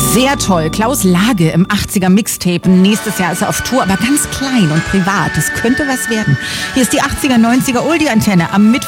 Sehr toll. Klaus Lage im 80er Mixtape. Nächstes Jahr ist er auf Tour, aber ganz klein und privat. Das könnte was werden. Hier ist die 80er, 90er Oldie-Antenne am Mittwoch.